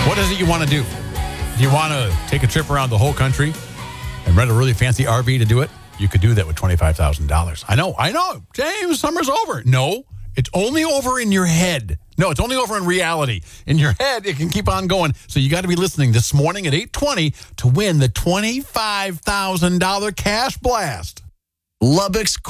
What is it you want to do? Do you want to take a trip around the whole country and rent a really fancy RV to do it? You could do that with $25,000. I know. James, summer's over. No, it's only over in your head. No, it's only over in reality. In your head, it can keep on going. So you got to be listening this morning at 8:20 to win the $25,000 cash blast. Lubbock's